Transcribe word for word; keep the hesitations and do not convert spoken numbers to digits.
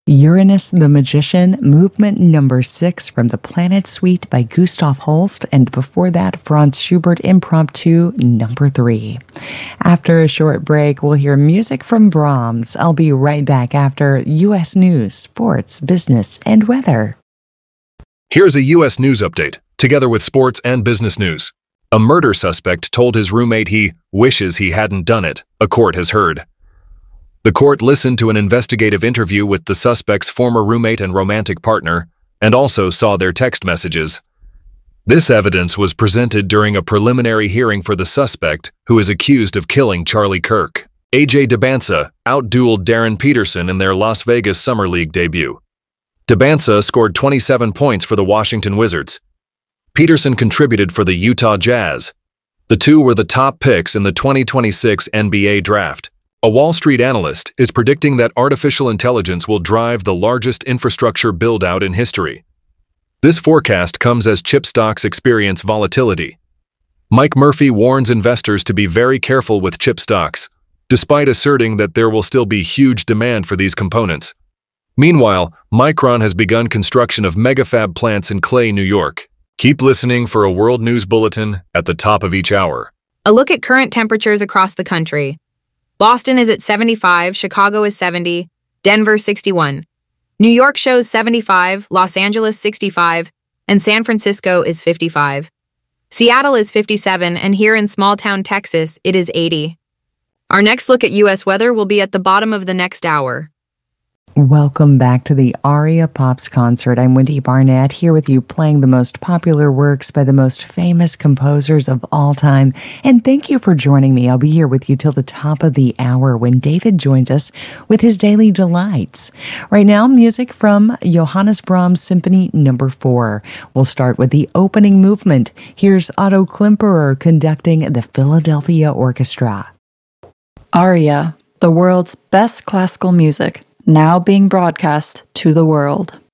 Uranus the Magician, movement number six from the Planet Suite by Gustav Holst, and before that, Franz Schubert Impromptu number three. After a short break, we'll hear music from Brahms. I'll be right back after U S news, sports, business, and weather. Here's a U S news update, together with sports and business news. A murder suspect told his roommate he wishes he hadn't done it, a court has heard. The court listened to an investigative interview with the suspect's former roommate and romantic partner, and also saw their text messages. This evidence was presented during a preliminary hearing for the suspect, who is accused of killing Charlie Kirk. A J Dybantsa outdueled Darren Peterson in their Las Vegas Summer League debut. Dybantsa scored twenty-seven points for the Washington Wizards. Peterson contributed for the Utah Jazz. The two were the top picks in the twenty twenty-six N B A draft. A Wall Street analyst is predicting that artificial intelligence will drive the largest infrastructure build-out in history. This forecast comes as chip stocks experience volatility. Mike Murphy warns investors to be very careful with chip stocks, despite asserting that there will still be huge demand for these components. Meanwhile, Micron has begun construction of megafab plants in Clay, New York. Keep listening for a World News Bulletin at the top of each hour. A look at current temperatures across the country. Boston is at seventy-five, Chicago is seventy, Denver sixty-one. New York shows seventy-five, Los Angeles sixty-five, and San Francisco is fifty-five. Seattle is fifty-seven, and here in small-town Texas, it is eighty. Our next look at U S weather will be at the bottom of the next hour. Welcome back to the Aria Pops concert. I'm Wendy Barnett, here with you playing the most popular works by the most famous composers of all time. And thank you for joining me. I'll be here with you till the top of the hour when David joins us with his Daily Delights. Right now, music from Johannes Brahms Symphony number four. We'll start with the opening movement. Here's Otto Klemperer conducting the Philadelphia Orchestra. Aria, the world's best classical music, now being broadcast to the world.